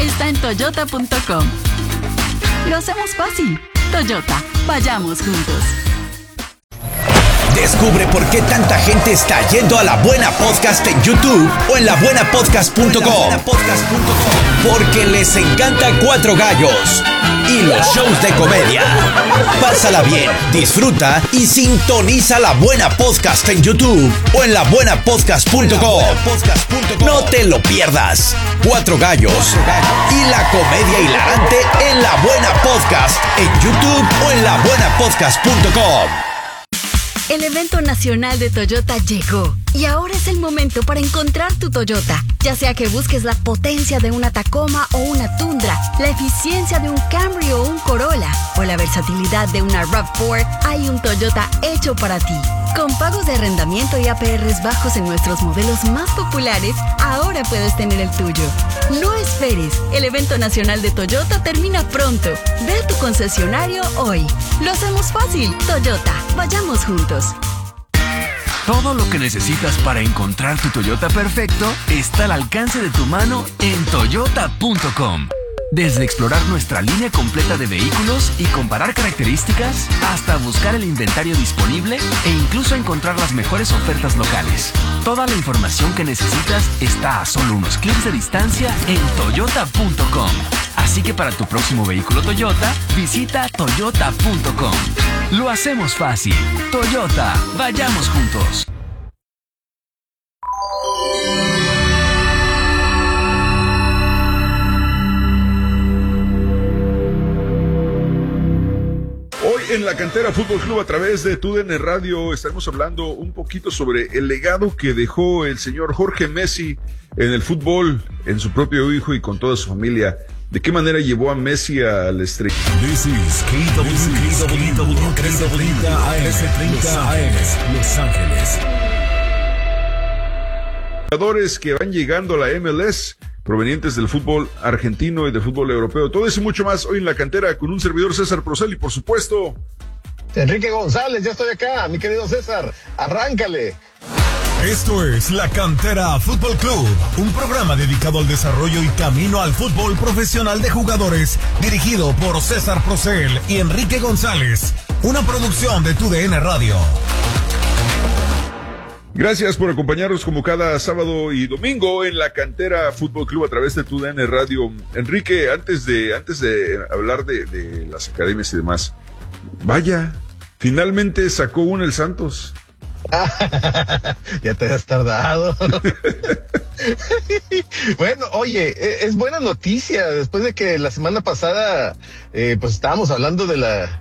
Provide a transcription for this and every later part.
está en toyota.com. Lo hacemos fácil. Toyota, vayamos juntos. Descubre por qué tanta gente está yendo a La Buena Podcast en YouTube o en labuenapodcast.com. Porque les encanta Cuatro Gallos y los shows de comedia. Pásala bien, disfruta y sintoniza La Buena Podcast en YouTube o en labuenapodcast.com. No te lo pierdas. Cuatro Gallos y la comedia hilarante en La Buena Podcast en YouTube o en labuenapodcast.com. El evento nacional de Toyota llegó y ahora es el momento para encontrar tu Toyota. Ya sea que busques la potencia de una Tacoma o una Tundra, la eficiencia de un Camry o un Corolla o la versatilidad de una RAV4, hay un Toyota hecho para ti. Con pagos de arrendamiento y APRs bajos en nuestros modelos más populares, ahora puedes tener el tuyo. No esperes, el evento nacional de Toyota termina pronto. Ve a tu concesionario hoy. Lo hacemos fácil. Toyota, vayamos juntos. Todo lo que necesitas para encontrar tu Toyota perfecto está al alcance de tu mano en toyota.com. Desde explorar nuestra línea completa de vehículos y comparar características, hasta buscar el inventario disponible e incluso encontrar las mejores ofertas locales. Toda la información que necesitas está a solo unos clics de distancia en toyota.com. Así que para tu próximo vehículo Toyota, visita toyota.com. Lo hacemos fácil. Toyota, vayamos juntos. En la Cantera Fútbol Club a través de TUDN Radio estaremos hablando un poquito sobre el legado que dejó el señor Jorge Messi en el fútbol, en su propio hijo y con toda su familia. ¿De qué manera llevó a Messi al estrella? This is KW, Los Ángeles. Jugadores que van llegando a la MLS, provenientes del fútbol argentino y del fútbol europeo. Todo eso y mucho más hoy en la Cantera con un servidor César Procel y por supuesto Enrique González. Ya estoy acá, mi querido César, arráncale. Esto es La Cantera Fútbol Club, un programa dedicado al desarrollo y camino al fútbol profesional de jugadores, dirigido por César Procel y Enrique González, una producción de TUDN Radio. Gracias por acompañarnos como cada sábado y domingo en la Cantera Fútbol Club a través de TUDN Radio. Enrique, antes de hablar de las academias y demás, vaya, finalmente sacó uno el Santos. Ya te has tardado. Bueno, oye, es buena noticia después de que la semana pasada pues estábamos hablando de la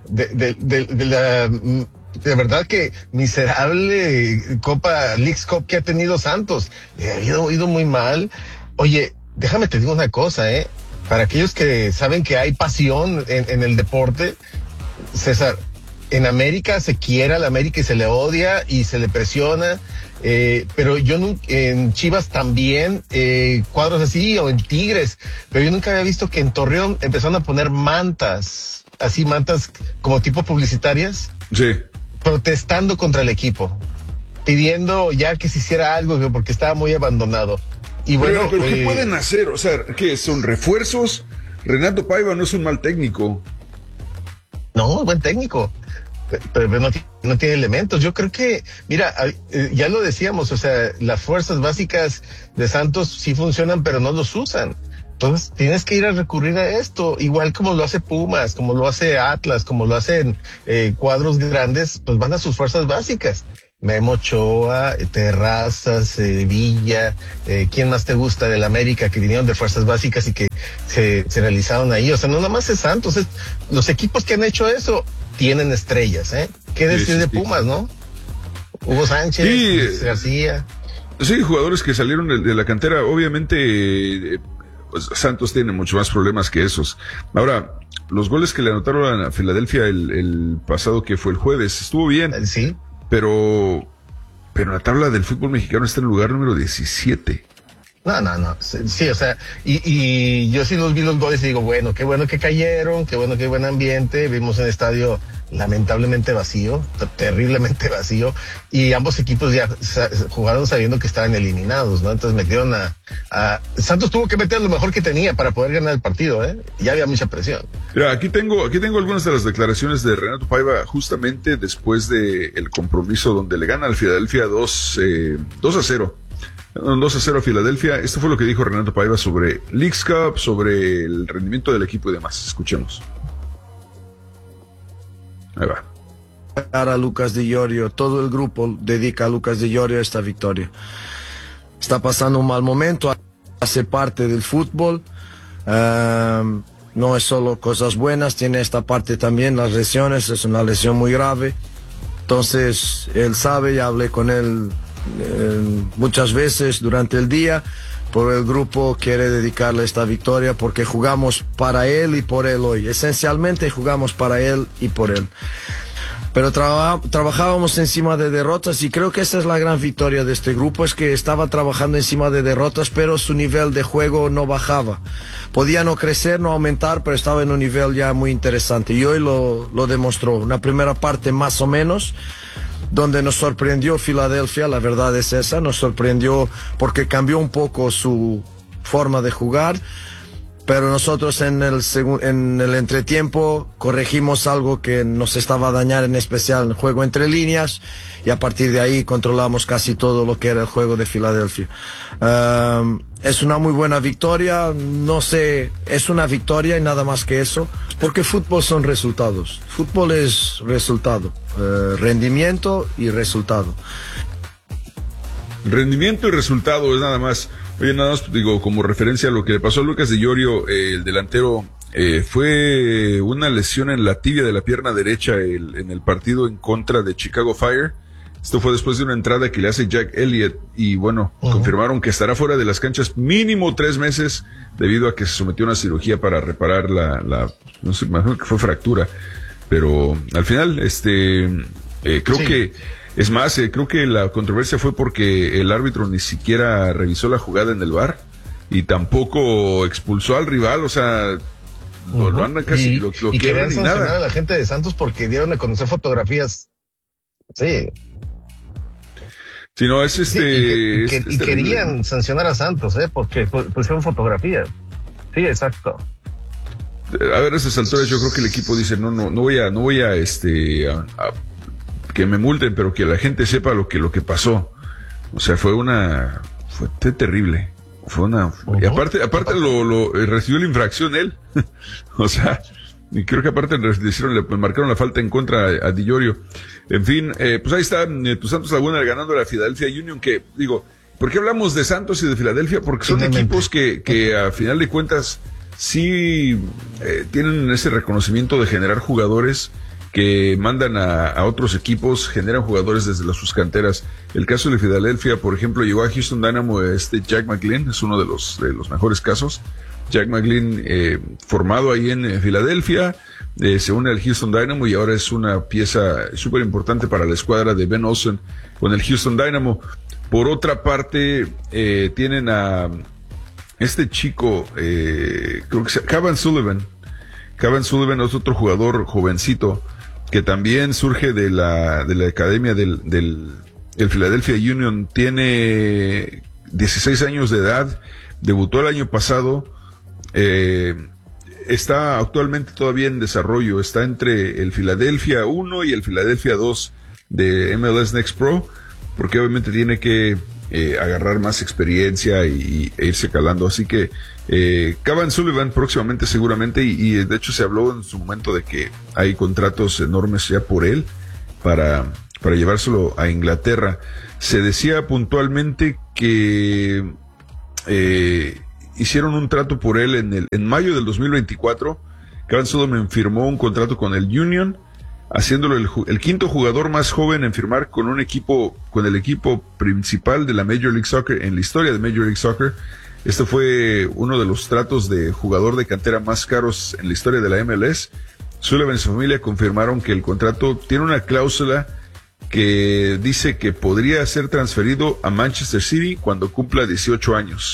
de verdad que miserable Copa Leagues Cup que ha tenido Santos. Ha ido muy mal. Oye, déjame te digo una cosa, para aquellos que saben que hay pasión en el deporte, César, en América se quiere a la América y se le odia y se le presiona, pero yo en Chivas también, cuadros así, o en Tigres, pero yo nunca había visto que en Torreón empezaron a poner mantas como tipo publicitarias. Sí. Protestando contra el equipo, pidiendo ya que se hiciera algo porque estaba muy abandonado. Y bueno, pero ¿qué pueden hacer? O sea, ¿qué son refuerzos? Renato Paiva no es un mal técnico. No, buen técnico, pero no tiene elementos. Yo creo que, mira, ya lo decíamos, o sea, las fuerzas básicas de Santos sí funcionan, pero no los usan. Entonces tienes que ir a recurrir a esto, igual como lo hace Pumas, como lo hace Atlas, como lo hacen cuadros grandes, pues van a sus fuerzas básicas. Memo Ochoa, Terrazas, Villa, ¿quién más te gusta del América que vinieron de fuerzas básicas y que se realizaron ahí? O sea, no nada más es Santos, los equipos que han hecho eso tienen estrellas, ¿Qué decir de Pumas, no? Hugo Sánchez, García. Sí, jugadores que salieron de la cantera, obviamente. Pues Santos tiene mucho más problemas que esos. Ahora, los goles que le anotaron a Filadelfia el pasado, que fue el jueves, estuvo bien. Sí. Pero la tabla del fútbol mexicano está en el lugar número 17. No. Sí, o sea, y yo sí vi los goles y digo, bueno, qué bueno que cayeron, qué bueno que hay buen ambiente. Vimos un estadio lamentablemente vacío, terriblemente vacío, y ambos equipos ya jugaron sabiendo que estaban eliminados, ¿no? Entonces metieron Santos tuvo que meter lo mejor que tenía para poder ganar el partido, ¿eh? Ya había mucha presión. Mira, aquí tengo algunas de las declaraciones de Renato Paiva justamente después del compromiso donde le gana al Philadelphia 2-0. 2-0 a Filadelfia. Esto fue lo que dijo Renato Paiva sobre Leagues Cup, sobre el rendimiento del equipo y demás. Escuchemos. Ahí va. A Lucas Di Iorio, todo el grupo dedica a Lucas Di Iorio esta victoria. Está pasando un mal momento, hace parte del fútbol. No es solo cosas buenas, tiene esta parte también, las lesiones, es una lesión muy grave. Entonces, él sabe, ya hablé con él muchas veces durante el día, pero el grupo quiere dedicarle esta victoria porque jugamos para él y por él hoy. Esencialmente jugamos para él y por él. Pero trabajábamos encima de derrotas y creo que esa es la gran victoria de este grupo, es que estaba trabajando encima de derrotas, pero su nivel de juego no bajaba. Podía no crecer, no aumentar, pero estaba en un nivel ya muy interesante y hoy lo demostró. Una primera parte más o menos, donde nos sorprendió Filadelfia, la verdad es esa, nos sorprendió porque cambió un poco su forma de jugar, pero nosotros en el entretiempo corregimos algo que nos estaba a dañar, en especial el juego entre líneas, y a partir de ahí controlamos casi todo lo que era el juego de Filadelfia. Es una muy buena victoria, no sé, es una victoria y nada más que eso, porque fútbol son resultados, fútbol es resultado, rendimiento y resultado. Rendimiento y resultado es nada más. Oye, nada más digo, como referencia a lo que le pasó a Lucas Di Iorio, el delantero, fue una lesión en la tibia de la pierna derecha en el partido en contra de Chicago Fire. Esto fue después de una entrada que le hace Jack Elliott y bueno, confirmaron que estará fuera de las canchas mínimo 3 meses debido a que se sometió a una cirugía para reparar no sé, imagino que fue fractura, pero al final, creo Sí. que, es más, creo que la controversia fue porque el árbitro ni siquiera revisó la jugada en el VAR y tampoco expulsó al rival, o sea, lo andan casi, lo y quiebran querían y sancionar nada. a la gente de Santos porque dieron a conocer fotografías. Sí. Si no, es Y terrible, querían sancionar a Santos, porque pusieron fotografías. Sí, exacto. A ver, a esas alturas yo creo que el equipo dice, no voy a que me multen, pero que la gente sepa lo que pasó. O sea, fue terrible. Y aparte recibió la infracción él. O sea, y creo que aparte le marcaron la falta en contra a Di Iorio. En fin, pues ahí está, tu Santos Laguna ganando a la Philadelphia Union, que digo, ¿por qué hablamos de Santos y de Filadelfia? Porque son equipos que a final de cuentas sí tienen ese reconocimiento de generar jugadores que mandan a otros equipos, generan jugadores desde sus canteras. El caso de Filadelfia, por ejemplo, llegó a Houston Dynamo Jack McGlynn, es uno de los mejores casos. Jack McGlynn, formado ahí en Filadelfia, se une al Houston Dynamo y ahora es una pieza súper importante para la escuadra de Ben Olsen con el Houston Dynamo. Por otra parte, tienen a este chico, creo que se llama Cavan Sullivan. Cavan Sullivan es otro jugador jovencito que también surge de la academia del Philadelphia Union. Tiene 16 años de edad, debutó el año pasado, está actualmente todavía en desarrollo, está entre el Philadelphia 1 y el Philadelphia 2 de MLS Next Pro, porque obviamente tiene que agarrar más experiencia e irse calando. Así que Cavan Sullivan próximamente seguramente, y de hecho se habló en su momento de que hay contratos enormes ya por él para llevárselo a Inglaterra. Se decía puntualmente que hicieron un trato por él en mayo del 2024. Cavan Sullivan firmó un contrato con el Union, haciéndolo el quinto jugador más joven en firmar con el equipo principal de la Major League Soccer en la historia de Major League Soccer. Este fue uno de los tratos de jugador de cantera más caros en la historia de la MLS. Sullivan y su familia confirmaron que el contrato tiene una cláusula que dice que podría ser transferido a Manchester City cuando cumpla 18 años.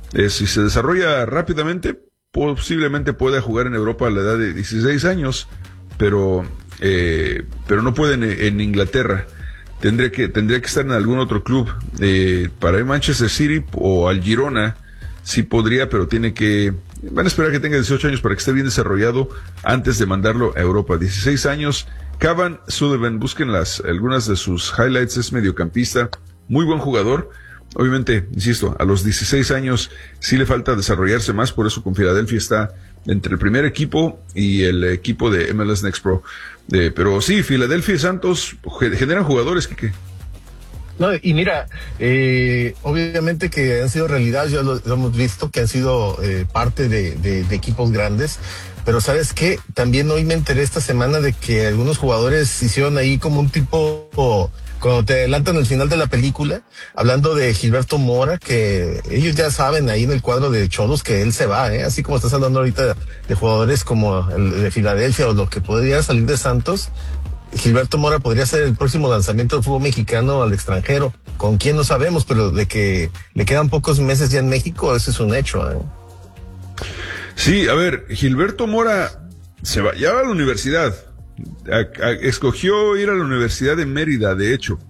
Si se desarrolla rápidamente, posiblemente pueda jugar en Europa a la edad de 16 años, pero no puede en Inglaterra. Tendría que estar en algún otro club. Para el Manchester City o al Girona sí podría, pero van a esperar que tenga 18 años para que esté bien desarrollado antes de mandarlo a Europa. 16 años. Cavan Sullivan, busquen algunas de sus highlights, es mediocampista, muy buen jugador. Obviamente, insisto, a los 16 años sí le falta desarrollarse más, por eso con Filadelfia está entre el primer equipo y el equipo de MLS Next Pro. Pero sí, Filadelfia y Santos generan jugadores, Quique. No, y mira, obviamente que han sido realidad, ya lo hemos visto, que han sido parte de equipos grandes, pero ¿sabes qué? También hoy me enteré esta semana de que algunos jugadores hicieron ahí como un tipo, cuando te adelantan el final de la película, hablando de Gilberto Mora, que ellos ya saben ahí en el cuadro de Cholos que él se va, así como estás hablando ahorita de jugadores como el de Filadelfia o lo que podría salir de Santos. Gilberto Mora podría ser el próximo lanzamiento del fútbol mexicano al extranjero. ¿Con quién? No sabemos, pero de que le quedan pocos meses ya en México, ese es un hecho. Sí, a ver, Gilberto Mora ya va a la universidad. Escogió ir a la Universidad de Mérida, de hecho.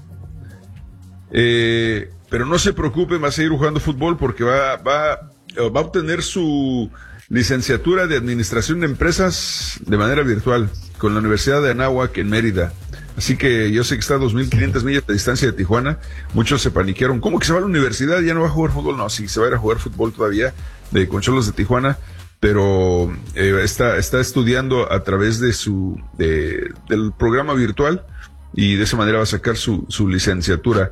Pero no se preocupe, va a seguir jugando fútbol porque va a obtener su licenciatura de Administración de Empresas de manera virtual con la Universidad de Anáhuac en Mérida. Así que yo sé que está a 2.500 millas de distancia de Tijuana. Muchos se paniquearon. ¿Cómo que se va a la universidad? ¿Ya no va a jugar fútbol? No, sí, se va a ir a jugar fútbol todavía con Cholos de Tijuana. Pero está estudiando a través de del programa virtual y de esa manera va a sacar su licenciatura.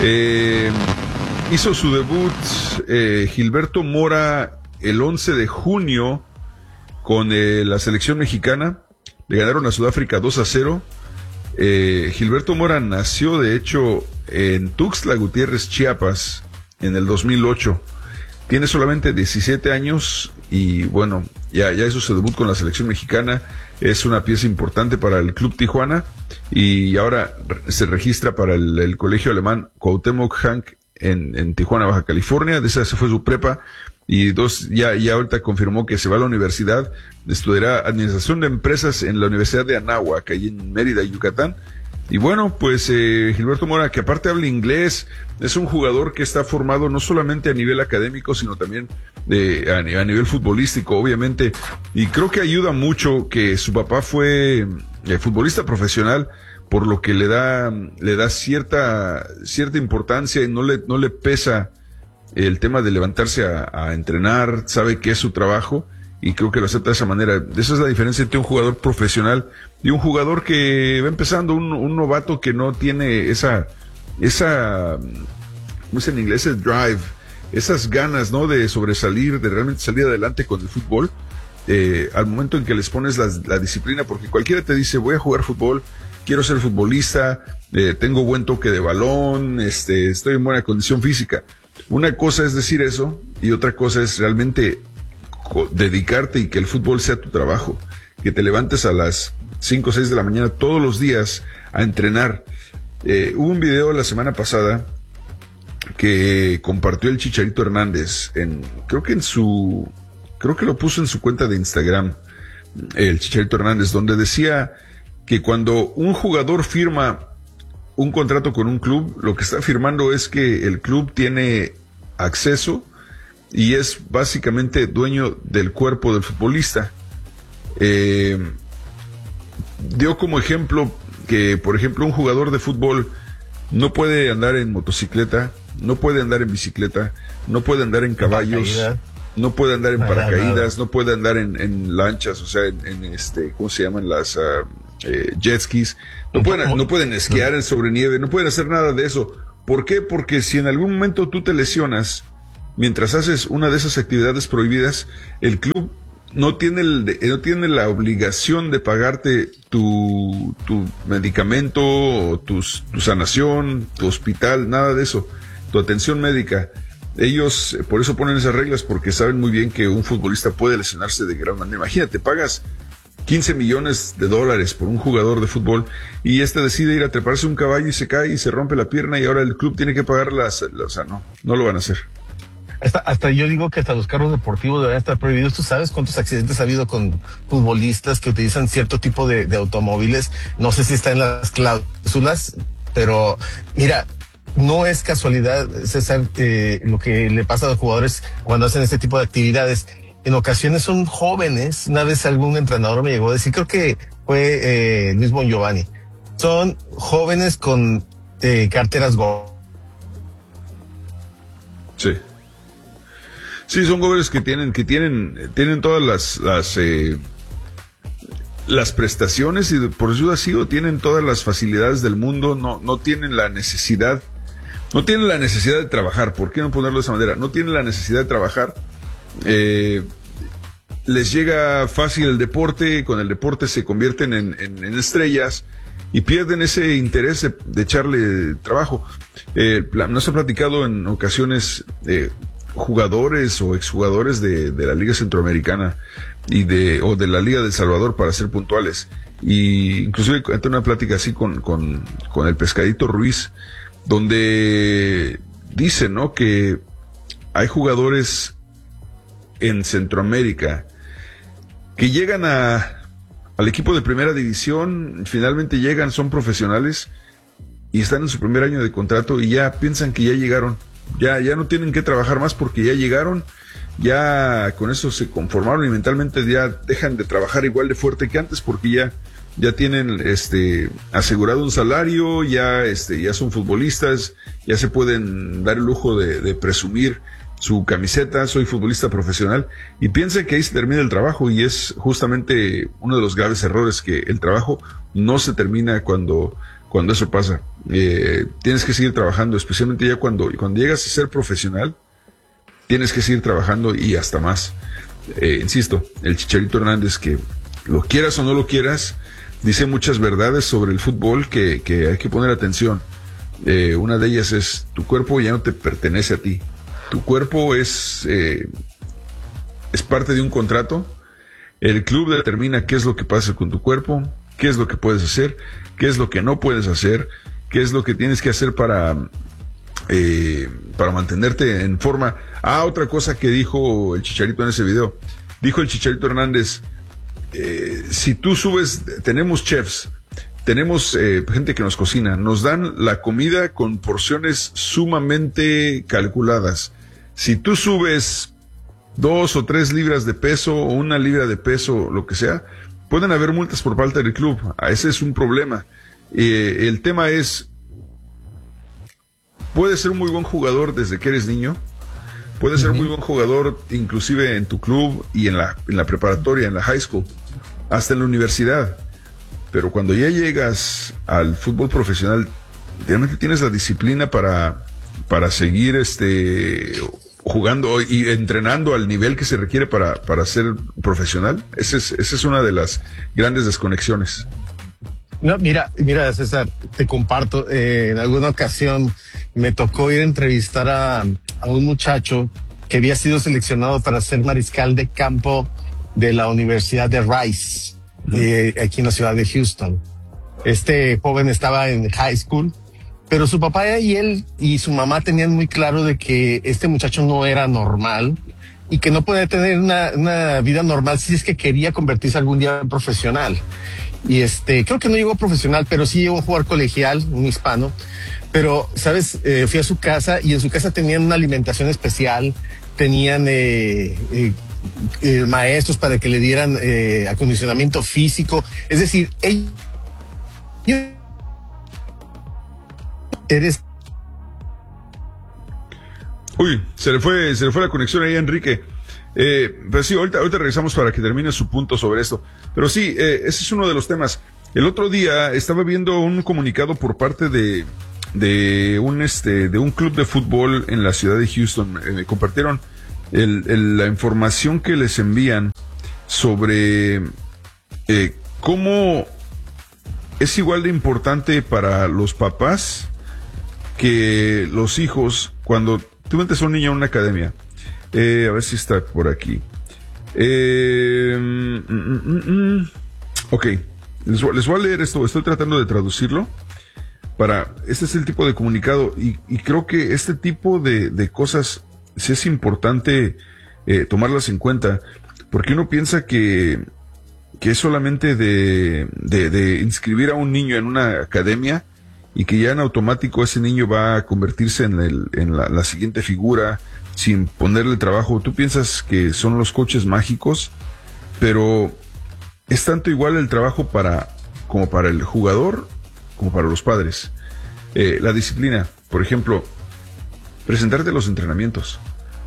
Hizo su debut Gilberto Mora el 11 de junio con la selección mexicana. Le ganaron a Sudáfrica 2-0. Gilberto Mora nació, de hecho, en Tuxtla Gutiérrez, Chiapas, en el 2008. Tiene solamente 17 años y bueno, ya hizo su debut con la selección mexicana. Es una pieza importante para el Club Tijuana y ahora se registra para el colegio alemán Cuauhtémoc Hank en Tijuana, Baja California. De esa se fue su prepa y ya ahorita confirmó que se va a la universidad. Estudiará Administración de Empresas en la Universidad de Anáhuac, allí en Mérida, Yucatán. Y bueno, pues Gilberto Mora, que aparte habla inglés, es un jugador que está formado no solamente a nivel académico, sino también a nivel futbolístico, obviamente. Y creo que ayuda mucho que su papá fue futbolista profesional, por lo que le da cierta importancia y no le pesa el tema de levantarse a entrenar, sabe que es su trabajo. Y creo que lo acepta de esa manera. Esa es la diferencia entre un jugador profesional y un jugador que va empezando, un novato que no tiene esa, ¿cómo es en inglés? El drive, esas ganas, ¿no? De sobresalir, de realmente salir adelante con el fútbol. Al momento en que les pones la disciplina, porque cualquiera te dice, voy a jugar fútbol, quiero ser futbolista, tengo buen toque de balón, estoy en buena condición física. Una cosa es decir eso y otra cosa es realmente dedicarte y que el fútbol sea tu trabajo, que te levantes a las 5 o 6 de la mañana todos los días a entrenar. Hubo un video la semana pasada que compartió el Chicharito Hernández creo que lo puso en su cuenta de Instagram, el Chicharito Hernández, donde decía que cuando un jugador firma un contrato con un club, lo que está firmando es que el club tiene acceso y es básicamente dueño del cuerpo del futbolista. Dio como ejemplo que, por ejemplo, un jugador de fútbol no puede andar en motocicleta, no puede andar en bicicleta, no puede andar en caballos, no puede andar en paracaídas, no puede andar en lanchas, o sea, ¿cómo se llaman las jet skis? No pueden esquiar sobre nieve, no pueden hacer nada de eso. ¿Por qué? Porque si en algún momento tú te lesionas mientras haces una de esas actividades prohibidas, el club no tiene la obligación de pagarte tu medicamento, tu sanación, tu hospital, nada de eso, tu atención médica. Ellos por eso ponen esas reglas, porque saben muy bien que un futbolista puede lesionarse de gran manera. Imagínate, pagas $15 millones por un jugador de fútbol y decide ir a treparse un caballo y se cae y se rompe la pierna y ahora el club tiene que pagar o sea, no lo van a hacer. Hasta yo digo que hasta los carros deportivos deberían estar prohibidos. ¿Tú sabes cuántos accidentes ha habido con futbolistas que utilizan cierto tipo de automóviles? No sé si está en las cláusulas, pero mira, no es casualidad, César, lo que le pasa a los jugadores cuando hacen este tipo de actividades. En ocasiones son jóvenes. Una vez algún entrenador me llegó a decir, creo que fue Luis Bongiovanni, son jóvenes con carteras Go. Sí. Sí, son jóvenes que tienen todas las prestaciones y por eso ha sido, tienen todas las facilidades del mundo, no tienen la necesidad de trabajar. ¿Por qué no ponerlo de esa manera? No tienen la necesidad de trabajar. Les llega fácil el deporte, con el deporte se convierten en estrellas y pierden ese interés de echarle trabajo. Nos ha platicado en ocasiones jugadores o exjugadores de la Liga Centroamericana o de la Liga de El Salvador, para ser puntuales. Y inclusive tuve una plática así con el Pescadito Ruiz, donde dice, ¿no?, que hay jugadores en Centroamérica que llegan al equipo de primera división, finalmente llegan, son profesionales y están en su primer año de contrato y ya piensan que ya llegaron, ya no tienen que trabajar más porque ya llegaron, ya con eso se conformaron y mentalmente ya dejan de trabajar igual de fuerte que antes porque ya tienen asegurado un salario, ya son futbolistas, ya se pueden dar el lujo de presumir su camiseta, soy futbolista profesional, y piensan que ahí se termina el trabajo, y es justamente uno de los graves errores, que el trabajo no se termina cuando eso pasa. Tienes que seguir trabajando, especialmente ya cuando llegas a ser profesional, tienes que seguir trabajando y hasta más. Insisto, el Chicharito Hernández, que lo quieras o no lo quieras, dice muchas verdades sobre el fútbol que hay que poner atención. Una de ellas es: tu cuerpo ya no te pertenece a ti. Tu cuerpo es parte de un contrato. El club determina qué es lo que pasa con tu cuerpo, qué es lo que puedes hacer, qué es lo que no puedes hacer, qué es lo que tienes que hacer para mantenerte en forma. Otra cosa que dijo el Chicharito en ese video. Dijo el Chicharito Hernández: si tú subes, tenemos chefs, tenemos gente que nos cocina, nos dan la comida con porciones sumamente calculadas. Si tú subes 2 o 3 libras de peso o 1 libra de peso, lo que sea, pueden haber multas por parte del club. Ese es un problema. El tema es, puedes ser un muy buen jugador desde que eres niño, puedes ser muy buen jugador inclusive en tu club y en la preparatoria, en la high school, hasta en la universidad. Pero cuando ya llegas al fútbol profesional, realmente tienes la disciplina para seguir jugando y entrenando al nivel que se requiere para ser profesional. Esa es una de las grandes desconexiones. No, mira, César, te comparto. En alguna ocasión me tocó ir a entrevistar a un muchacho que había sido seleccionado para ser mariscal de campo de la Universidad de Rice, aquí en la ciudad de Houston. Este joven estaba en high school, pero su papá y él y su mamá tenían muy claro de que este muchacho no era normal y que no podía tener una vida normal si es que quería convertirse algún día en profesional. Y creo que no llegó profesional, pero sí llegó a jugar colegial, un hispano. Pero, ¿sabes? Fui a su casa y en su casa tenían una alimentación especial, tenían maestros para que le dieran acondicionamiento físico. Es decir, Uy, se le fue la conexión ahí a Enrique. Pero sí, ahorita regresamos para que termine su punto sobre esto. Pero sí, ese es uno de los temas. El otro día estaba viendo un comunicado por parte de un club de fútbol en la ciudad de Houston. Me compartieron la información que les envían sobre cómo es igual de importante para los papás que los hijos cuando tú metes a un niño a una academia. A ver si está por aquí. Ok, les voy a leer esto. Estoy tratando de traducirlo. Este es el tipo de comunicado y creo que este tipo de cosas sí es importante tomarlas en cuenta, porque uno piensa que es solamente de inscribir a un niño en una academia y que ya en automático ese niño va a convertirse en la siguiente figura sin ponerle trabajo. Tú piensas que son los coaches mágicos, pero es tanto igual el trabajo como para el jugador como para los padres. La disciplina, por ejemplo, presentarte a los entrenamientos.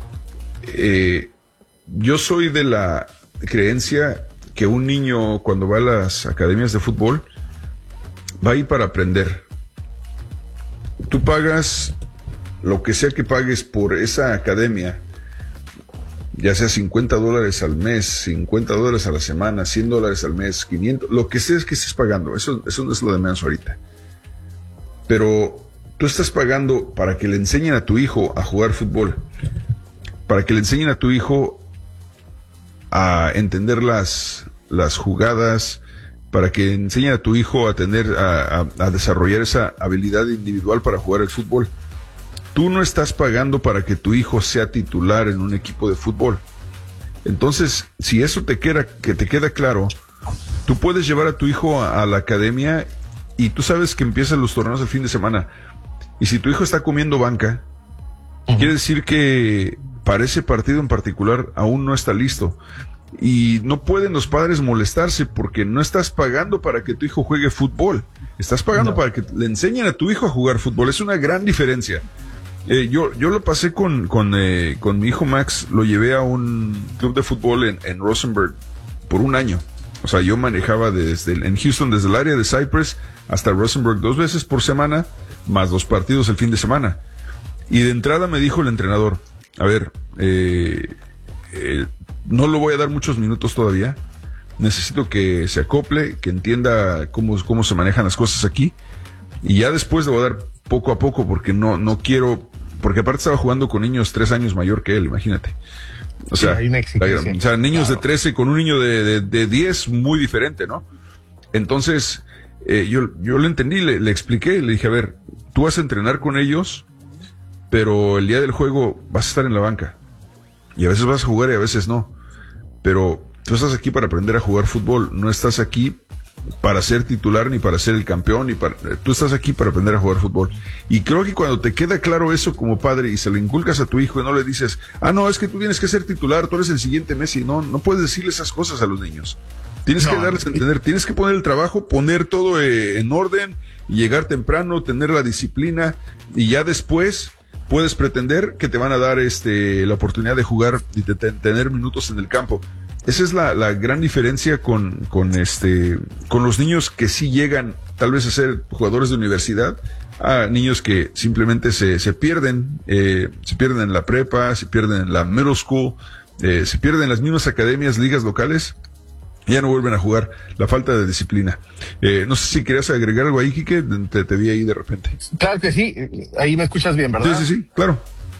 Yo soy de la creencia que un niño cuando va a las academias de fútbol va a ir para aprender. Tú pagas lo que sea que pagues por esa academia, ya sea $50 al mes, $50 a la semana, $100 al mes, 500, lo que sea que estés pagando, eso no es lo de menos ahorita. Pero tú estás pagando para que le enseñen a tu hijo a jugar fútbol, para que le enseñen a tu hijo a entender las jugadas, para que enseñen a tu hijo a desarrollar esa habilidad individual para jugar el fútbol. Tú no estás pagando para que tu hijo sea titular en un equipo de fútbol. Entonces, si eso te queda claro, tú puedes llevar a tu hijo a la academia y tú sabes que empiezan los torneos el fin de semana. Y si tu hijo está comiendo banca, quiere decir que para ese partido en particular aún no está listo. Y no pueden los padres molestarse porque no estás pagando para que tu hijo juegue fútbol. Estás pagando para que le enseñen a tu hijo a jugar fútbol. Es una gran diferencia. Yo lo pasé con mi hijo Max, lo llevé a un club de fútbol en Rosenberg por un año. O sea, yo manejaba en Houston, desde el área de Cypress hasta Rosenberg 2 veces por semana, más 2 partidos el fin de semana. Y de entrada me dijo el entrenador, a ver, no lo voy a dar muchos minutos todavía, necesito que se acople, que entienda cómo se manejan las cosas aquí, y ya después le voy a dar poco a poco, porque no quiero, porque aparte estaba jugando con niños 3 año mayor que él, imagínate. O sea, hay una exigencia. Niños de 13 con un niño de 10, muy diferente, ¿no? Entonces, yo lo entendí, le expliqué, le dije, a ver, tú vas a entrenar con ellos, pero el día del juego vas a estar en la banca. Y a veces vas a jugar y a veces no. Pero tú estás aquí para aprender a jugar fútbol, no estás aquí para ser titular ni para ser el campeón, tú estás aquí para aprender a jugar fútbol. Y creo que cuando te queda claro eso como padre y se lo inculcas a tu hijo y no le dices, no, es que tú tienes que ser titular, tú eres el siguiente Messi, no puedes decirle esas cosas a los niños. Tienes que darles a entender, tienes que poner el trabajo, poner todo en orden, llegar temprano, tener la disciplina, y ya después puedes pretender que te van a dar la oportunidad de jugar y de tener minutos en el campo. Esa es la gran diferencia con los niños que sí llegan tal vez a ser jugadores de universidad, a niños que simplemente se pierden en la prepa, se pierden en la middle school, se pierden en las mismas academias, ligas locales, y ya no vuelven a jugar. La falta de disciplina. No sé si querías agregar algo ahí, Quique, te vi ahí de repente. Claro que sí, ahí me escuchas bien, ¿verdad? Sí, claro.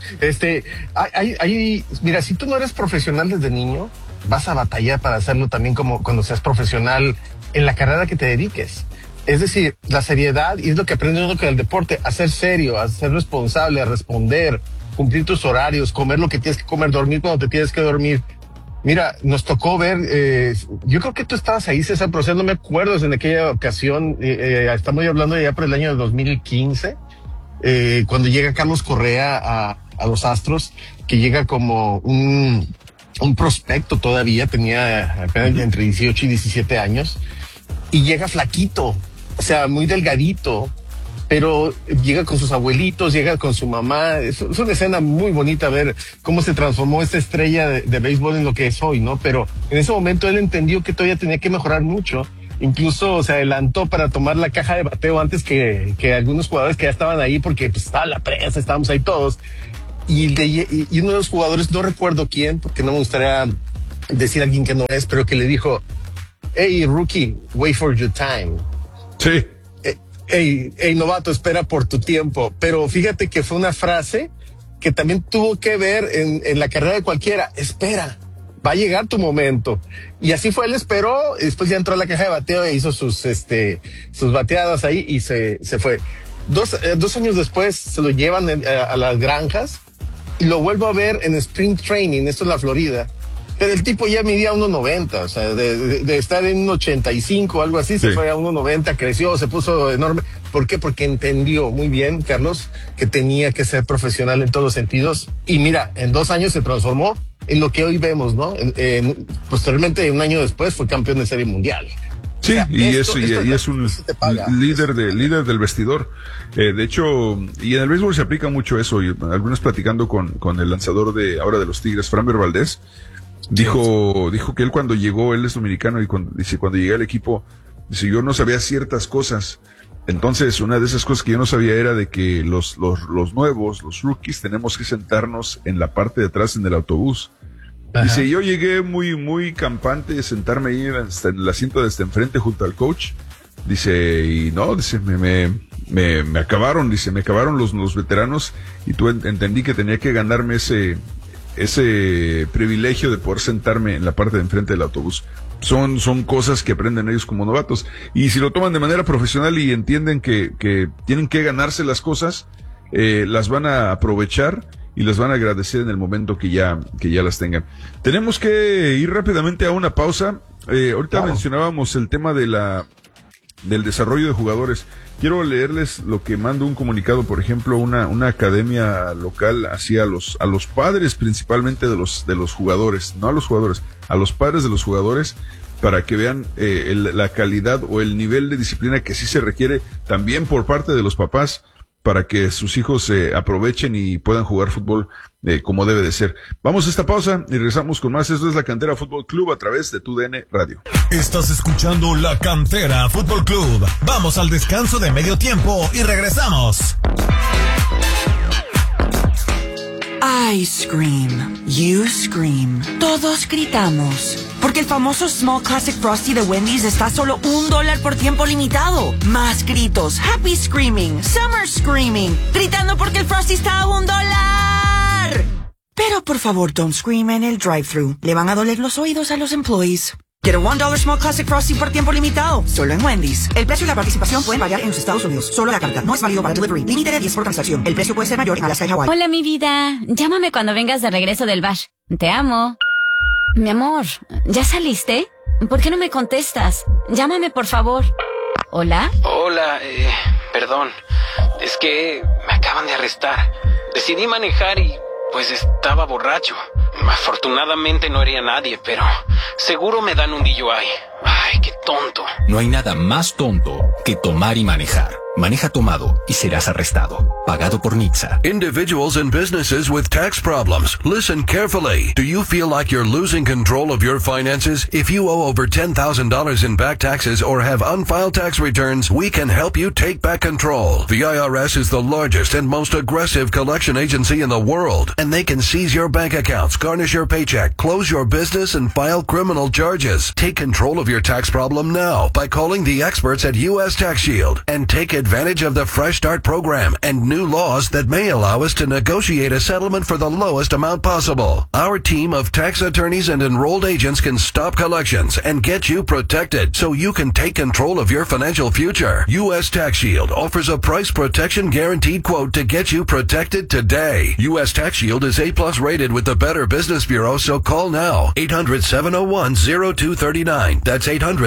Mira, si tú no eres profesional desde niño, vas a batallar para hacerlo también como cuando seas profesional en la carrera que te dediques. Es decir, la seriedad, y es lo que aprendes uno con el deporte, a ser serio, a ser responsable, a responder, cumplir tus horarios, comer lo que tienes que comer, dormir cuando te tienes que dormir. Mira, nos tocó ver, yo creo que tú estabas ahí, César, pero no me acuerdo en aquella ocasión, estamos hablando ya por el año de 2015, cuando llega Carlos Correa a los Astros, que llega como un prospecto todavía, tenía apenas entre 18 y 17 años, y llega flaquito, o sea, muy delgadito, pero llega con sus abuelitos, llega con su mamá. Es una escena muy bonita ver cómo se transformó esta estrella de béisbol en lo que es hoy, ¿no? Pero en ese momento él entendió que todavía tenía que mejorar mucho. Incluso se adelantó para tomar la caja de bateo antes que algunos jugadores que ya estaban ahí, porque pues, estaba la prensa, estábamos ahí todos. Y uno de los jugadores, no recuerdo quién, porque no me gustaría decir a alguien que no es, pero que le dijo, hey, rookie, wait for your time. Sí. Hey, novato, espera por tu tiempo. Pero fíjate que fue una frase que también tuvo que ver en la carrera de cualquiera. Espera, va a llegar tu momento. Y así fue, él esperó, y después ya entró a la caja de bateo e hizo sus bateadas ahí y se fue. 2 años después se lo llevan a las granjas y lo vuelvo a ver en Spring Training, esto es la Florida, pero el tipo ya medía 1.90, o sea, de estar en 1.85 o algo así, se fue a 1.90, creció, se puso enorme. ¿Por qué? Porque entendió muy bien, Carlos, que tenía que ser profesional en todos los sentidos. Y mira, en 2 años se transformó en lo que hoy vemos, ¿no? Posteriormente, un año después, fue campeón de Serie Mundial. Sí, y es un líder del vestidor. De hecho, y en el béisbol se aplica mucho eso, y algunos platicando con el lanzador de los Tigres, Framber Valdez, dijo que él cuando llegó, él es dominicano, y cuando llegué al equipo, dice, yo no sabía ciertas cosas. Entonces, una de esas cosas que yo no sabía era de que los nuevos, los rookies, tenemos que sentarnos en la parte de atrás en el autobús. Ajá. Dice, yo llegué muy campante, sentarme ahí en el asiento de enfrente junto al coach. Dice, y no, dice, me acabaron los veteranos, y entendí que tenía que ganarme ese privilegio de poder sentarme en la parte de enfrente del autobús. Son cosas que aprenden ellos como novatos, y si lo toman de manera profesional y entienden que tienen que ganarse las cosas, las van a aprovechar y las van a agradecer en el momento que ya las tengan. Tenemos que ir rápidamente a una pausa. Ahorita mencionábamos el tema del desarrollo de jugadores. Quiero leerles lo que manda un comunicado, por ejemplo, una academia local hacia a los padres principalmente de los jugadores, no a los jugadores, a los padres de los jugadores, para que vean la calidad o el nivel de disciplina que sí se requiere también por parte de los papás, para que sus hijos aprovechen y puedan jugar fútbol como debe de ser. Vamos a esta pausa y regresamos con más. Esto es La Cantera Fútbol Club a través de TUDN Radio. Estás escuchando La Cantera Fútbol Club. Vamos al descanso de medio tiempo y regresamos. I scream, you scream, todos gritamos. Porque el famoso Small Classic Frosty de Wendy's está a solo $1 por tiempo limitado. Más gritos, happy screaming, summer screaming, gritando porque el Frosty está a $1. Pero por favor, don't scream en el drive-thru. Le van a doler los oídos a los employees. Get a $1 Small Classic Frosty por tiempo limitado, solo en Wendy's. El precio y la participación pueden variar en los Estados Unidos. Solo la carta, no es válido para delivery. Límite de 10 por transacción. El precio puede ser mayor en Alaska y Hawái. Hola, mi vida. Llámame cuando vengas de regreso del bash. Te amo. Mi amor, ¿ya saliste? ¿Por qué no me contestas? Llámame, por favor. ¿Hola? Hola, perdón. Es que me acaban de arrestar. Decidí manejar y pues estaba borracho. Afortunadamente no hería a nadie, pero seguro me dan un DUI. Ay, qué tonto. No hay nada más tonto que tomar y manejar. Maneja tomado y serás arrestado. Pagado por NHTSA. Individuals and businesses with tax problems. Listen carefully. Do you feel like you're losing control of your finances? If you owe over $10,000 in back taxes or have unfiled tax returns, we can help you take back control. The IRS is the largest and most aggressive collection agency in the world, and they can seize your bank accounts, garnish your paycheck, close your business, and file criminal charges. Take control of your tax problem now by calling the experts at U.S. Tax Shield and take advantage of the Fresh Start program and new laws that may allow us to negotiate a settlement for the lowest amount possible. Our team of tax attorneys and enrolled agents can stop collections and get you protected so you can take control of your financial future. U.S. Tax Shield offers a price protection guaranteed quote to get you protected today. U.S. Tax Shield is A+ rated with the Better Business Bureau, so call now. 800-701-0239. That's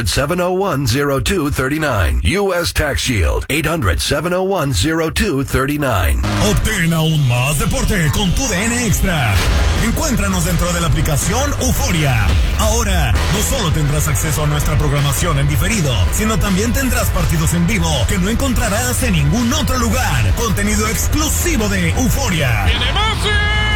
800-701-0239. U.S. Tax Shield. 800-701-0239. Obtén aún más deporte con TUDN Extra. Encuéntranos dentro de la aplicación Euforia. Ahora, no solo tendrás acceso a nuestra programación en diferido, sino también tendrás partidos en vivo que no encontrarás en ningún otro lugar. Contenido exclusivo de Euforia. ¡Viene Messi!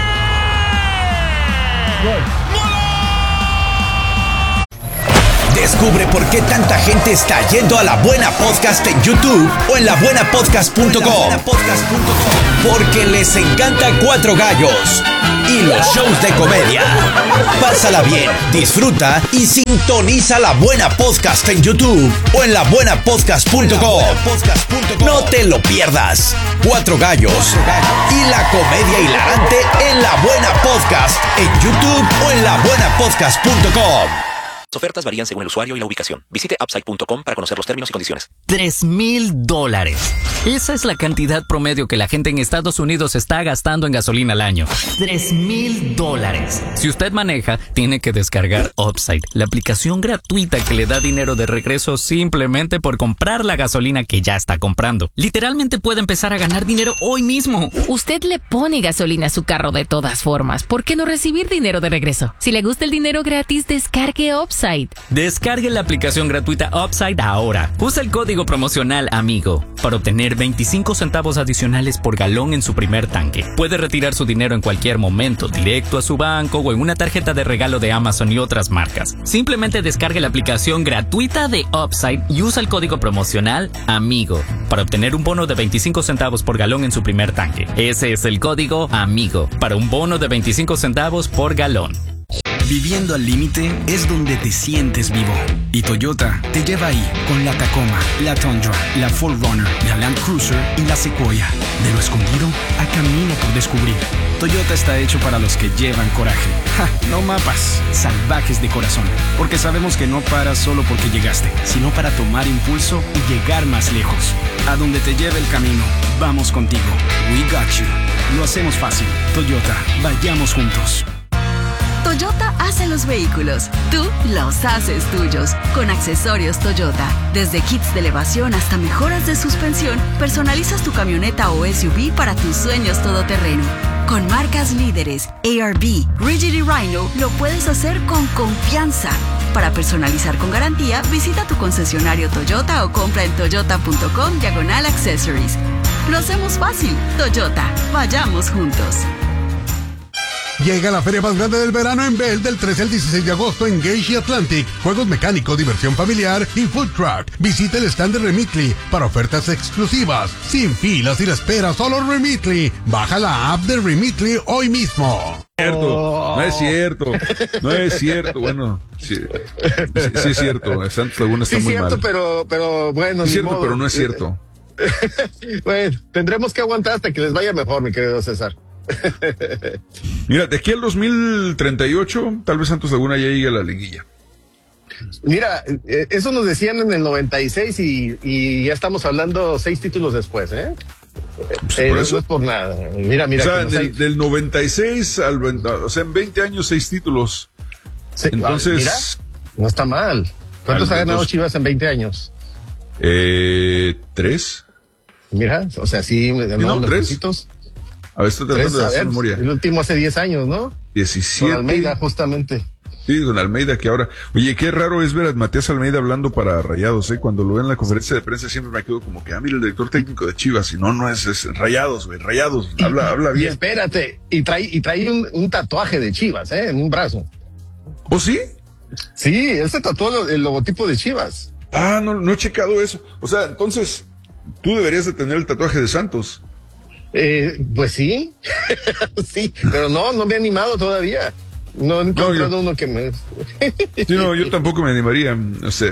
Descubre por qué tanta gente está yendo a La Buena Podcast en YouTube o en labuenapodcast.com. Porque les encanta Cuatro Gallos y los shows de comedia. Pásala bien, disfruta y sintoniza La Buena Podcast en YouTube o en labuenapodcast.com. No te lo pierdas. Cuatro Gallos y la comedia hilarante en La Buena Podcast en YouTube o en labuenapodcast.com. Ofertas varían según el usuario y la ubicación. Visite upside.com para conocer los términos y condiciones. $3,000. Esa es la cantidad promedio que la gente en Estados Unidos está gastando en gasolina al año. $3,000. Si usted maneja, tiene que descargar Upside, la aplicación gratuita que le da dinero de regreso simplemente por comprar la gasolina que ya está comprando. Literalmente puede empezar a ganar dinero hoy mismo. Usted le pone gasolina a su carro de todas formas. ¿Por qué no recibir dinero de regreso? Si le gusta el dinero gratis, descargue Upside. Descargue la aplicación gratuita Upside ahora. Usa el código promocional AMIGO para obtener 25 centavos adicionales por galón en su primer tanque. Puede retirar su dinero en cualquier momento, directo a su banco o en una tarjeta de regalo de Amazon y otras marcas. Simplemente descargue la aplicación gratuita de Upside y usa el código promocional AMIGO para obtener un bono de 25 centavos por galón en su primer tanque. Ese es el código AMIGO para un bono de 25 centavos por galón. Viviendo al límite es donde te sientes vivo. Y Toyota te lleva ahí con la Tacoma, la Tundra, la 4Runner, la Land Cruiser y la Sequoia. De lo escondido a camino por descubrir. Toyota está hecho para los que llevan coraje. No mapas, salvajes de corazón. Porque sabemos que no paras solo porque llegaste, sino para tomar impulso y llegar más lejos. A donde te lleve el camino, vamos contigo. We got you. Lo hacemos fácil. Toyota, vayamos juntos. Toyota hace los vehículos, tú los haces tuyos. Con accesorios Toyota, desde kits de elevación hasta mejoras de suspensión, personalizas tu camioneta o SUV para tus sueños todoterreno. Con marcas líderes, ARB, Rigid y Rhino, lo puedes hacer con confianza. Para personalizar con garantía, visita tu concesionario Toyota o compra en toyota.com/accessories. Lo hacemos fácil. Toyota, vayamos juntos. Llega la feria más grande del verano en Bell del 13 al 16 de agosto en Gage y Atlantic. Juegos mecánicos, diversión familiar y food truck. Visita el stand de Remitly para ofertas exclusivas. Sin filas y la espera, solo Remitly. Baja la app de Remitly hoy mismo. No es cierto. Bueno, sí es cierto. Santos Laguna está muy mal. Pero bueno. Es cierto, pero no es cierto. Bueno, tendremos que aguantar hasta que les vaya mejor, mi querido César. Mira, de aquí al 2038, tal vez Santos Laguna ya llegue a la liguilla. Mira, eso nos decían en el 96 y ya estamos hablando 6 títulos después, ¿eh? Por eso no es por nada. Mira. O sea, del 96 al 20, o sea, en 20 años 6 títulos. Sí, entonces, mira, no está mal. ¿Cuántos ha ganado Chivas en 20 años? 3. Mira, o sea, sí, no, 3. A ver, estoy tratando de hacer memoria. El último hace 10 años, ¿no? 17. Con Almeida, justamente. Sí, con Almeida, que ahora... Oye, qué raro es ver a Matías Almeida hablando para Rayados, ¿eh? Cuando lo veo en la conferencia de prensa siempre me quedo como que, mira, el director técnico de Chivas, y no es Rayados, güey, Rayados, habla bien. Y espérate, y trae un tatuaje de Chivas, en un brazo. ¿Oh, sí? Sí, él se tatuó el logotipo de Chivas. Ah, no he checado eso. O sea, entonces, tú deberías de tener el tatuaje de Santos. Pues sí, sí, pero no me he animado todavía. No he encontrado uno que me... Sí, no, yo tampoco me animaría. O sea,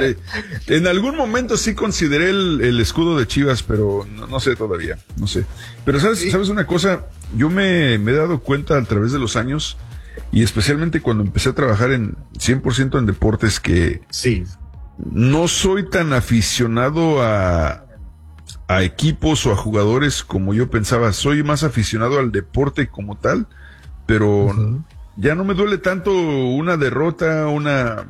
en algún momento sí consideré el escudo de Chivas, pero no sé todavía, no sé. Pero ¿sabes una cosa? Yo me he dado cuenta a través de los años, y especialmente cuando empecé a trabajar en 100% en deportes, que sí, no soy tan aficionado a equipos o a jugadores como yo pensaba. Soy más aficionado al deporte como tal, pero ya no me duele tanto una derrota, un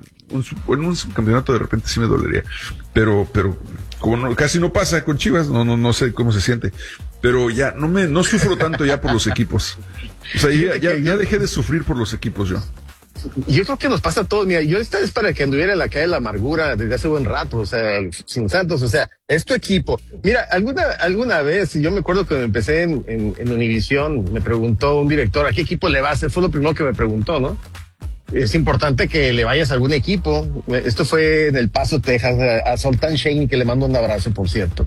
campeonato de repente sí me dolería, pero como casi no pasa con Chivas, no sé cómo se siente, pero ya no sufro tanto ya por los equipos. O sea, ya dejé de sufrir por los equipos yo. Yo creo que nos pasa a todos. Mira, yo esta es para que anduviera en la calle de la amargura desde hace buen rato, o sea, sin Santos, o sea, es tu equipo. Mira, alguna vez, yo me acuerdo que empecé en Univisión, me preguntó un director, ¿a qué equipo le vas? Fue lo primero que me preguntó, ¿no? Es importante que le vayas a algún equipo. Esto fue en El Paso, Texas, a Sultan Shane, que le mando un abrazo, por cierto.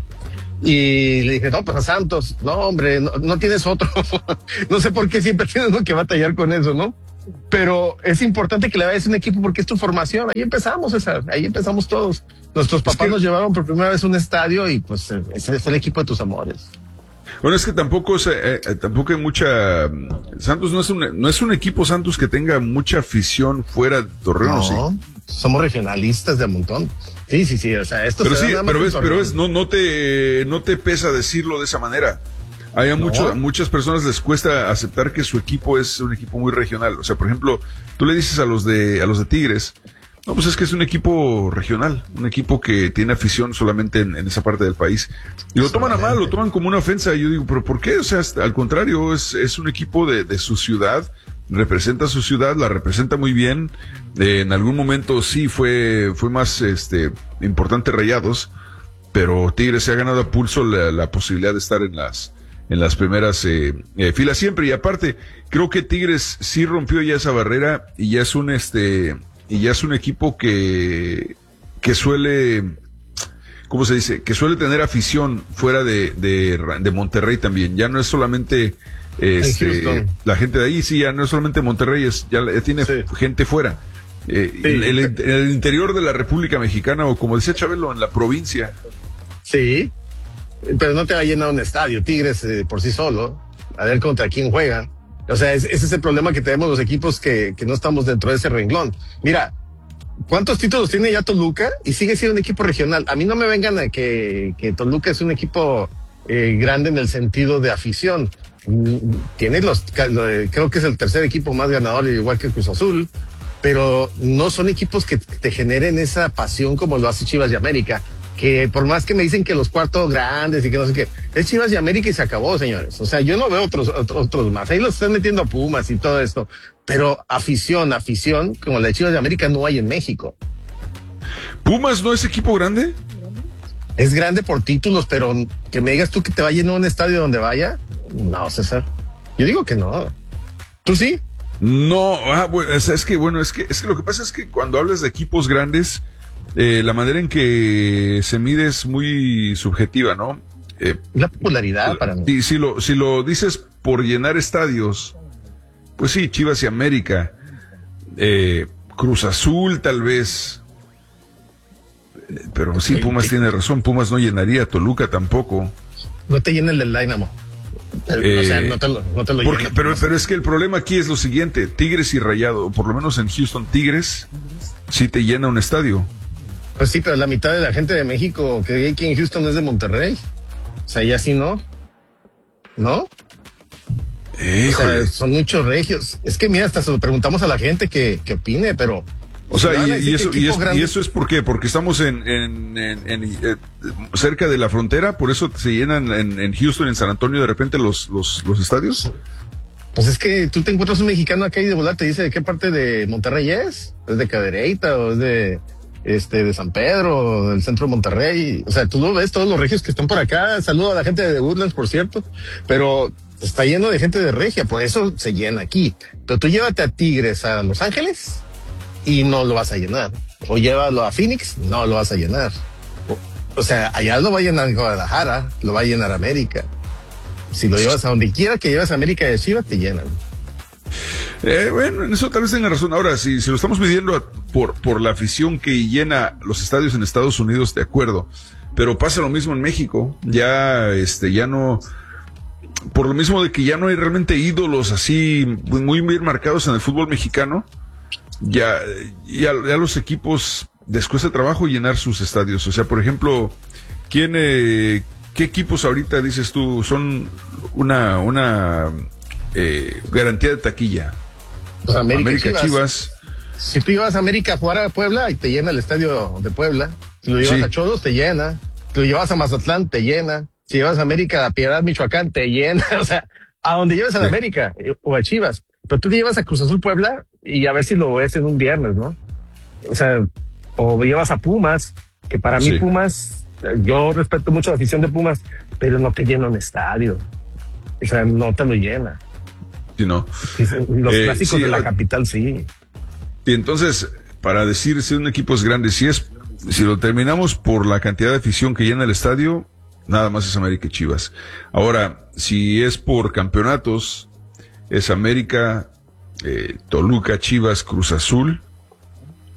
Y le dije, no, pues a Santos. No, hombre, no tienes otro. No sé por qué siempre tienes uno que batallar con eso, ¿no? Pero es importante que le vayas a un equipo porque es tu formación. Ahí empezamos, César. Ahí empezamos todos. Nuestros papás nos llevaron por primera vez a un estadio y pues ese es el equipo de tus amores. Bueno, es que tampoco hay mucha... Santos no es un equipo, Santos, que tenga mucha afición fuera de Torreón, no, ¿sí? somos regionalistas de un montón. Sí, o sea, esto pero sí, no te pesa decirlo de esa manera. Hay a muchas personas les cuesta aceptar que su equipo es un equipo muy regional. O sea, por ejemplo, tú le dices a los de Tigres, no, pues es que es un equipo regional, un equipo que tiene afición solamente en esa parte del país. Y lo toman a mal, lo toman como una ofensa. Y yo digo, ¿pero por qué? O sea, al contrario, es un equipo de su ciudad, representa su ciudad, la representa muy bien. En algún momento sí fue más importante Rayados, pero Tigres se ha ganado a pulso la posibilidad de estar en las primeras filas siempre. Y aparte, creo que Tigres sí rompió ya esa barrera y ya es un equipo que suele, ¿cómo se dice? Que suele tener afición fuera de Monterrey también. Ya no es solamente la gente de ahí, sí, ya no es solamente Monterrey, ya tiene gente fuera. En el interior de la República Mexicana, o como decía Chabelo, en la provincia. Sí, pero no te va a llenar un estadio, Tigres por sí solo, a ver contra quién juega. O sea, ese es el problema que tenemos los equipos que no estamos dentro de ese renglón. Mira, ¿cuántos títulos tiene ya Toluca? Y sigue siendo un equipo regional. A mí no me vengan a que Toluca es un equipo grande en el sentido de afición. Tiene creo que es el tercer equipo más ganador, igual que Cruz Azul, pero no son equipos que te generen esa pasión como lo hace Chivas y América. Que por más que me dicen que los cuartos grandes y que no sé qué, es Chivas y América y se acabó, señores. O sea, yo no veo otros más. Ahí los están metiendo a Pumas y todo esto. Pero afición, como la de Chivas y América no hay en México. ¿Pumas no es equipo grande? Es grande por títulos, pero que me digas tú que te va a llenar un estadio donde vaya. No, César. Yo digo que no. ¿Tú sí? No, bueno, es que lo que pasa es que cuando hablas de equipos grandes, la manera en que se mide es muy subjetiva, ¿no? La popularidad para mí. Si lo dices por llenar estadios, pues sí, Chivas y América, Cruz Azul tal vez, pero sí, Pumas tiene razón, Pumas no llenaría, Toluca tampoco. No te llena el Dynamo. O sea, no te lo llena. Pero es que el problema aquí es lo siguiente, Tigres y Rayado, por lo menos en Houston, Tigres sí te llena un estadio. Pues sí, pero la mitad de la gente de México que vive aquí en Houston es de Monterrey. O sea, ya sí no. ¿No? O sea, son muchos regios. Es que mira, hasta se lo preguntamos a la gente que opine, pero... O sea, y eso es ¿por qué? Porque estamos cerca de la frontera, por eso se llenan en Houston, en San Antonio, de repente los estadios. Pues es que tú te encuentras un mexicano acá y de volar te dice de qué parte de Monterrey es de Cadereyta o es de San Pedro, del centro de Monterrey. O sea, tú lo ves, todos los regios que están por acá. Saludo a la gente de Woodlands, por cierto, pero está lleno de gente de regia, por eso se llena aquí. Pero tú llévate a Tigres a Los Ángeles y no lo vas a llenar. O llévalo a Phoenix, no lo vas a llenar. O sea, allá lo va a llenar Guadalajara, lo va a llenar América. Si lo llevas a donde quiera que llevas a América de Chivas, te llenan. Bueno, en eso tal vez tenga razón. Ahora, si lo estamos midiendo por la afición que llena los estadios en Estados Unidos, de acuerdo. Pero pasa lo mismo en México. Ya no, por lo mismo de que ya no hay realmente ídolos así muy bien marcados en el fútbol mexicano, ya los equipos les cuesta trabajo llenar sus estadios. O sea, por ejemplo, ¿qué equipos ahorita dices tú son una garantía de taquilla? Pues América, Chivas. Si tú llevas a América a jugar a Puebla y te llena el estadio de Puebla, si lo llevas a Cholos te llena, si lo llevas a Mazatlán te llena, si llevas a América a Piedad, Michoacán te llena, o sea, a donde lleves a la América o a Chivas, pero tú te llevas a Cruz Azul Puebla y a ver si lo ves en un viernes, ¿no? O sea, o llevas a Pumas, que para mí Pumas, yo respeto mucho la afición de Pumas, pero no te llena un estadio, o sea, no te lo llena. Sí, no. Los clásicos de la capital, sí. Y entonces, para decir si un equipo es grande, si lo terminamos por la cantidad de afición que llena el estadio, nada más es América y Chivas. Ahora, si es por campeonatos, es América, Toluca, Chivas, Cruz Azul,